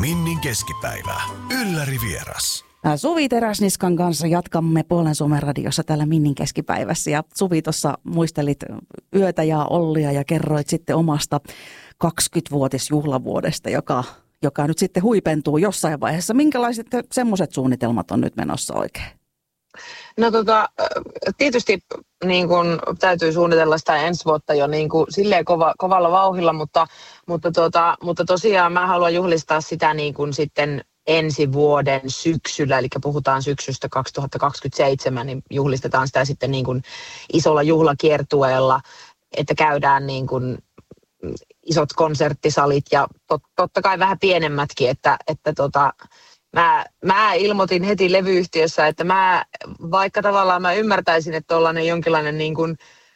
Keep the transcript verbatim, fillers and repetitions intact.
Minnin keskipäivä. Ylläri vieras. Suvi Teräsniskan kanssa jatkamme Puolen Suomen radiossa täällä Minnin keskipäivässä. Ja Suvi, tuossa muistelit yötä ja Ollia ja kerroit sitten omasta kaksikymmenvuotisjuhlavuodesta, joka, joka nyt sitten huipentuu jossain vaiheessa. Minkälaiset semmoiset suunnitelmat on nyt menossa oikein? No tota, tietysti niin kun, täytyy suunnitella sitä ensi vuotta jo niin kun, silleen kova, kovalla vauhdilla, mutta, mutta, tota, mutta tosiaan mä haluan juhlistaa sitä niin kun, sitten ensi vuoden syksyllä, eli puhutaan syksystä kaksituhattakaksikymmentäseitsemän, niin juhlistetaan sitä sitten niin kun, isolla juhlakiertueella, että käydään niin kun, isot konserttisalit ja tot, totta kai vähän pienemmätkin, että, että tota, Mä, mä ilmoitin heti levyyhtiössä, että mä, vaikka tavallaan mä ymmärtäisin, että tuollainen jonkinlainen niin kuin